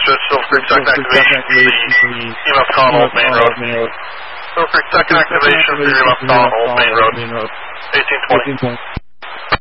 Understood. Silver Creek second activation for the EMF con Old Main Road. Silver Creek second activation for your left on Old Main Road. 1820.